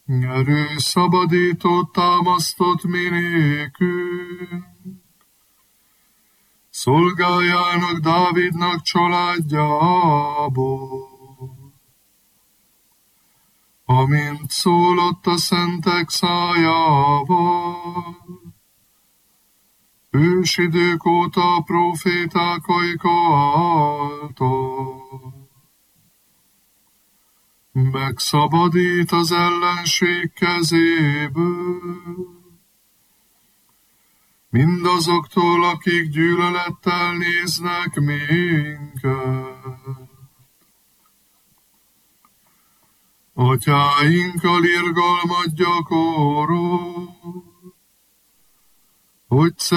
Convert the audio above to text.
Erő szabadított, támasztott mi nékünk, szolgájának Dávidnak családjából. Amint szólott a szentek szájával, ősidők óta a profétákaik által. Megszabadít az ellenség kezéből, mindazoktól, akik gyűlölettel néznek minket. Atyáinkkal irgalmat gyakorol, hogy